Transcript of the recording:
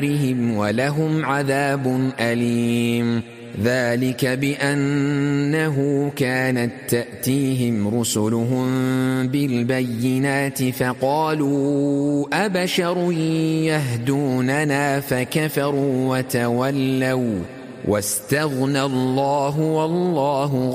ولهم عذاب أليم. ذلك بأنه كانت تأتيهم رسلهم بالبينات فقالوا أبشر يهدوننا فكفروا وتولوا واستغنى الله والله